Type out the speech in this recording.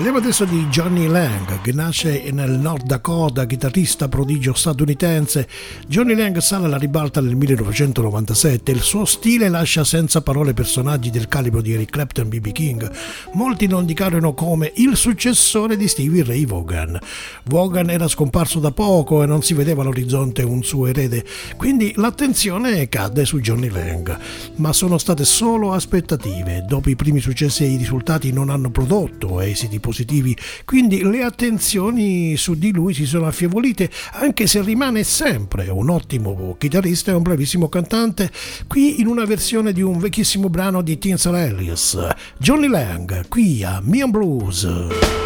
Parliamo adesso di Johnny Lang, che nasce nel North Dakota, chitarrista prodigio statunitense. Johnny Lang sale alla ribalta nel 1997. Il suo stile lascia senza parole personaggi del calibro di Eric Clapton, B.B. King. Molti lo indicarono come il successore di Stevie Ray Vaughan. Vaughan era scomparso da poco e non si vedeva all'orizzonte un suo erede, quindi l'attenzione cadde su Johnny Lang. Ma sono state solo aspettative. Dopo i primi successi e i risultati non hanno prodotto esiti positivi, quindi le attenzioni su di lui si sono affievolite, anche se rimane sempre un ottimo chitarrista e un bravissimo cantante, qui in una versione di un vecchissimo brano di Tinsel Ellis. Johnny Lang, qui a Mean Blues.